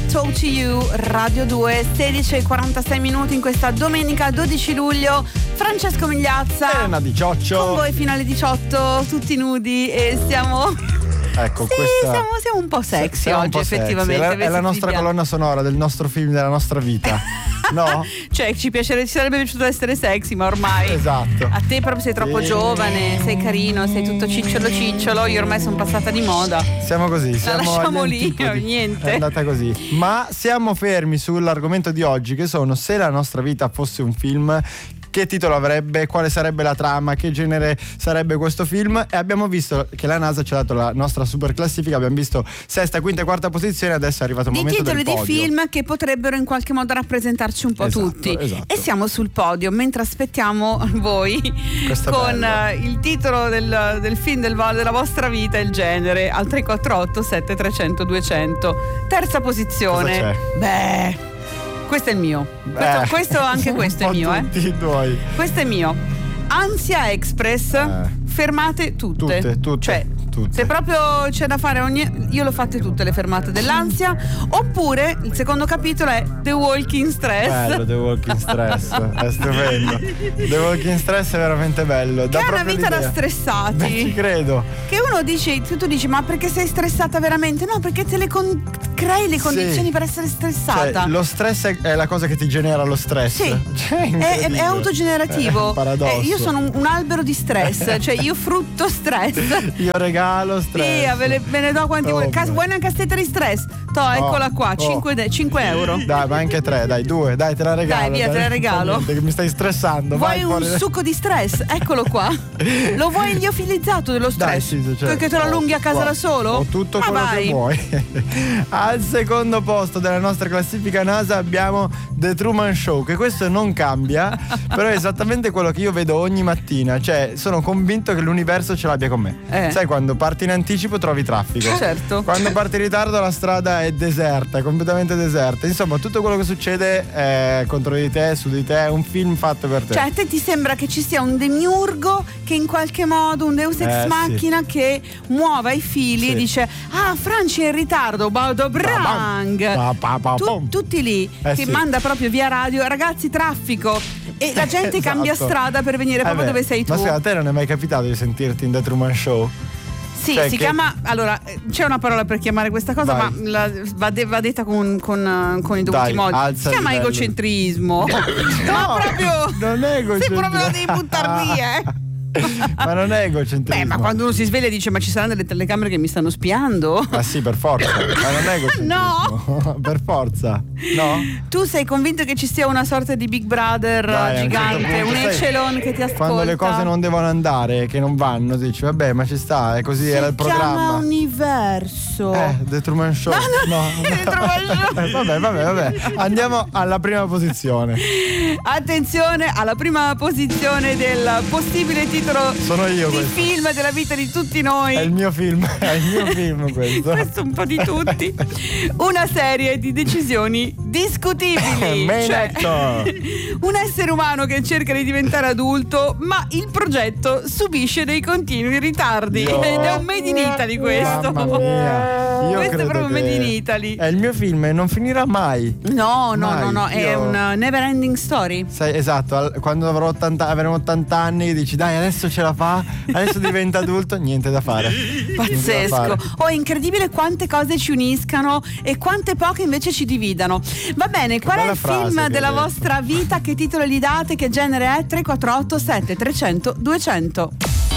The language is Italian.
Talk to You, Radio 2, 16:46 minuti in questa domenica 12 luglio. Francesco Migliazza, Elena Di Cioccio, con voi fino alle 18, tutti nudi e stiamo... Ecco, sì, questa siamo un po' sexy siamo oggi, un po' sexy. effettivamente. È la nostra colonna sonora del nostro film, della nostra vita. No? Cioè, ci sarebbe piaciuto essere sexy, ma ormai Esatto. a te proprio sei troppo giovane, sei carino, sei tutto cicciolo, io ormai sono passata di moda. Siamo così, siamo lasciamo agli lì, antipodi. niente. È andata così. Ma siamo fermi sull'argomento di oggi, che sono: se la nostra vita fosse un film, che titolo avrebbe, quale sarebbe la trama, che genere sarebbe questo film. E abbiamo visto che la NASA ci ha dato la nostra super classifica, abbiamo visto sesta, quinta e quarta posizione, adesso è arrivato il momento del podio. Di titoli di film che potrebbero in qualche modo rappresentarci un po' tutti. Esatto. E siamo sul podio mentre aspettiamo voi Questo è con bello. il titolo del film della vostra vita e il genere al 348 7300 200. Terza posizione. Cosa c'è? Beh, questo è il mio. Anche questo è mio, tutti i tuoi. Questo è mio. Ansia Express, fermate tutte. Cioè, tutte. se proprio c'è da fare io l'ho fatte tutte le fermate dell'ansia. Oppure il secondo capitolo è The Walking Stress. Bello, The Walking Stress, è stupendo. The Walking Stress è veramente bello. Che è una vita da stressati. Beh, ci credo. Che uno dice, tu dici, ma perché sei stressata veramente? No, perché te crei le condizioni per essere stressata. Cioè, lo stress è la cosa che ti genera lo stress. Sì, cioè, è autogenerativo. È un paradosso. Io sono un albero di stress, cioè io frutto stress. Io regalo stress. Sì, ve ne do quanti vuoi. Vuoi una cassetta di stress? Eccola qua, 5 euro. Dai, ma anche 3, dai, 2, dai, te la regalo. Dai, via, te la regalo. Niente, che mi stai stressando. Vuoi un succo di stress? Eccolo qua. Lo vuoi liofilizzato dello stress? Dai, sì, certo. Che te lo allunghi a casa da solo? Ho tutto quello che vuoi. Al secondo posto della nostra classifica NASA abbiamo The Truman Show, che questo non cambia, però è esattamente quello che io vedo ogni mattina. Cioè, sono convinto che l'universo ce l'abbia con me. Sai, quando parti in anticipo trovi traffico. Certo. Quando parti in ritardo la strada è deserta, completamente deserta. Insomma, tutto quello che succede è contro di te, su di te, è un film fatto per te. Cioè, a te ti sembra che ci sia un demiurgo che in qualche modo, un Deus Ex Machina che muova i fili e dice: ah, Franci è in ritardo, tutti lì che manda proprio via radio, ragazzi, traffico, e la gente cambia strada per venire proprio dove sei tu. Ma scusa, a te non è mai capitato di sentirti in The Truman Show? Sì, si chiama, allora, c'è una parola per chiamare questa cosa, ma va detta con i dovuti modi. Si chiama egocentrismo. Ma proprio non è egocentrismo. Se proprio la devi buttare via, Ma non è egocentrismo. Ma quando uno si sveglia e dice: ma ci saranno delle telecamere che mi stanno spiando? Ma sì, per forza. Ma non è egocentrismo. No. Per forza. No? Tu sei convinto che ci sia una sorta di Big Brother gigante, un echelon che ti ascolta? Quando le cose non devono andare, che non vanno, dici vabbè, ma ci sta, è così, era il programma. Si chiama universo. The Truman Show. No. The Truman Show. Vabbè. Andiamo alla prima posizione. Attenzione alla prima posizione del possibile titolo sono io di questo. Film della vita di tutti noi. È il mio film questo. Questo un po' di tutti. Una serie di decisioni discutibili. Cioè, un essere umano che cerca di diventare adulto, ma il progetto subisce dei continui ritardi. Ed è un Made in Italy questo. Mamma mia. Questo è proprio Made in Italy. È il mio film e non finirà mai. No, è un never ending story. Sai, esatto, quando avremo 80 anni dici dai, adesso ce la fa, adesso diventa adulto, niente da fare. Pazzesco. È incredibile quante cose ci uniscano e quante poche invece ci dividano. Va bene, qual è il film della vostra vita? Che titolo gli date? Che genere è? 348 7300 200.